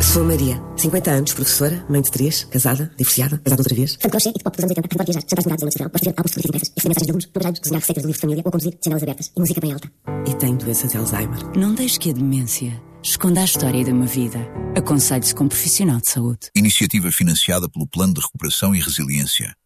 Sou a Maria, 50 anos, professora, mãe de 3, casada, divorciada, casada outra vez. Fã de crochê e de pop dos anos 80, adoro viajar, jantares mudados em noite de verão, gosto de ver álbuns fotografias impressas, escrever mensagens de alunos, trabalhar, desenhar receitas de livros de família ou conduzir janelas abertas e música bem alta. E tenho doença de Alzheimer. Não deixe que a demência esconda a história de uma vida. Aconselhe-se com um profissional de saúde. Iniciativa financiada pelo Plano de Recuperação e Resiliência.